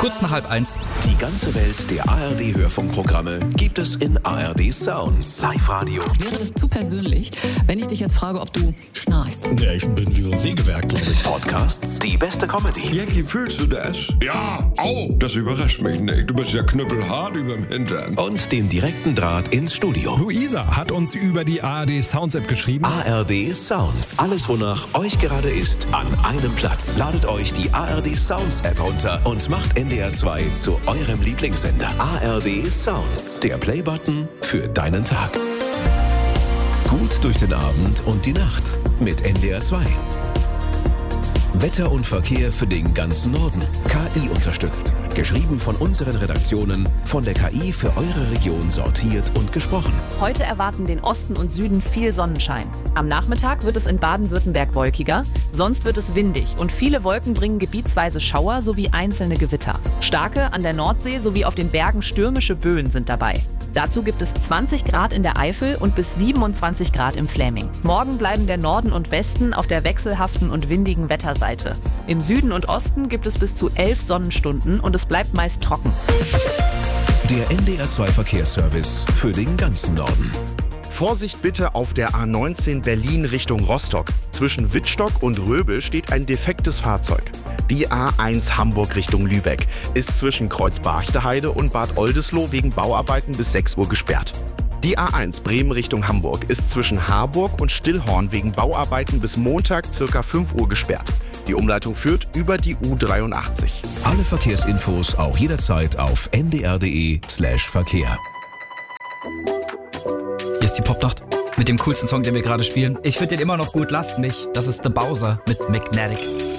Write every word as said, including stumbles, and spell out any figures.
Kurz nach halb eins. Die ganze Welt der A R D-Hörfunkprogramme gibt es in A R D Sounds. Live-Radio. Wäre das zu persönlich, wenn ich dich jetzt frage, ob du schnarchst? Ja, ich bin wie so ein Sägewerk, glaube ich. Podcasts, die beste Comedy. Jackie, fühlst du das? Ja, au! Das überrascht mich nicht. Du bist ja knüppelhart überm Hintern. Und den direkten Draht ins Studio. Luisa hat uns über die A R D Sounds App geschrieben. A R D Sounds. Alles, wonach euch gerade ist, an einem Platz. Ladet euch die A R D Sounds App runter und macht N D R zwei zu eurem Lieblingssender. A R D Sounds. Der Playbutton für deinen Tag. Gut durch den Abend und die Nacht mit N D R zwei. Wetter und Verkehr für den ganzen Norden. K I unterstützt. Geschrieben von unseren Redaktionen, von der K I für eure Region sortiert und gesprochen. Heute erwarten den Osten und Süden viel Sonnenschein. Am Nachmittag wird es in Baden-Württemberg wolkiger, sonst wird es windig und viele Wolken bringen gebietsweise Schauer sowie einzelne Gewitter. Starke an der Nordsee sowie auf den Bergen stürmische Böen sind dabei. Dazu gibt es zwanzig Grad in der Eifel und bis siebenundzwanzig Grad im Fläming. Morgen bleiben der Norden und Westen auf der wechselhaften und windigen Wetterseite. Im Süden und Osten gibt es bis zu elf Sonnenstunden und es bleibt meist trocken. Der N D R zwei Verkehrsservice für den ganzen Norden. Vorsicht bitte auf der A neunzehn Berlin Richtung Rostock. Zwischen Wittstock und Röbel steht ein defektes Fahrzeug. Die A eins Hamburg Richtung Lübeck ist zwischen Kreuz Barchteheide und Bad Oldesloe wegen Bauarbeiten bis sechs Uhr gesperrt. Die A eins Bremen Richtung Hamburg ist zwischen Harburg und Stillhorn wegen Bauarbeiten bis Montag ca. fünf Uhr gesperrt. Die Umleitung führt über die U dreiundachtzig. Alle Verkehrsinfos auch jederzeit auf n d r punkt d e slash Verkehr. Hier ist die Popnacht mit dem coolsten Song, den wir gerade spielen. Ich finde den immer noch gut, lasst mich. Das ist The Bowser mit Magnetic.